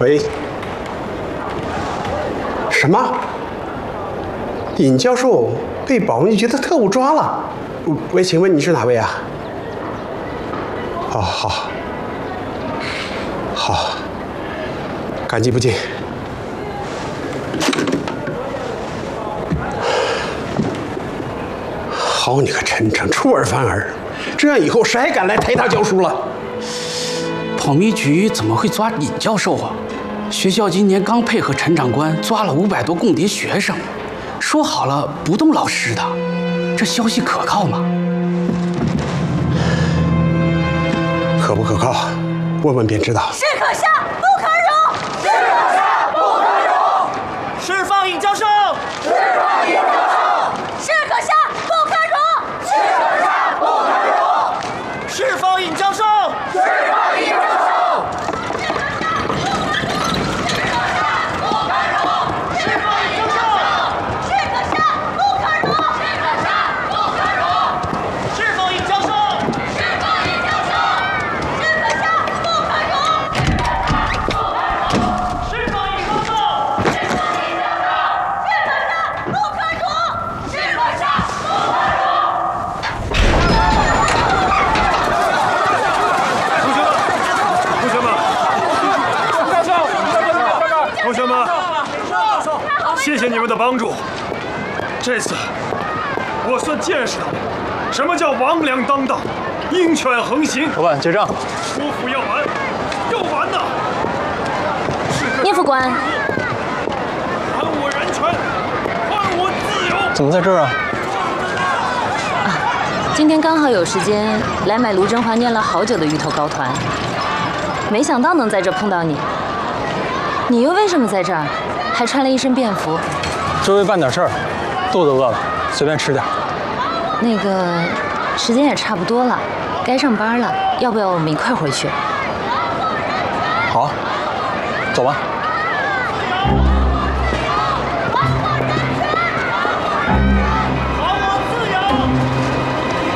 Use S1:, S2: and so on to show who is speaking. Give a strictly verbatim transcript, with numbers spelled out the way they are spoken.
S1: 喂，什么？尹教授被保密局的特务抓了？喂，请问你是哪位啊？哦，好，好，感激不尽。好你个陈诚，出尔反尔，这样以后谁还敢来台大教书了？
S2: 保密局怎么会抓尹教授啊？学校今年刚配合陈长官抓了五百多共谍学生，说好了不动老师的，这消息可靠吗？
S1: 可不可靠？问问便知道。
S3: 是可下不可容，是可下不可容。
S4: 释放尹教授，
S3: 释放尹教授，是可下不可容，是可下不可容。
S4: 释放尹教授，
S3: 释放尹教授。
S5: 同学们，谢谢你们的帮助。这次我算见识到了什么叫魍魉当道，鹰犬横行。
S6: 老板，结账。
S5: 说服要完，要完呐！
S3: 聂副官，
S5: 还我人权，还我自由。
S6: 怎么在这儿啊？
S3: 啊，今天刚好有时间来买卢振华念了好久的芋头糕团，没想到能在这碰到你。你又为什么在这儿？还穿了一身便服？
S6: 周围办点事儿，肚子饿了，随便吃点。
S3: 那个，时间也差不多了，该上班了，要不要我们一块回去？
S6: 好，走吧。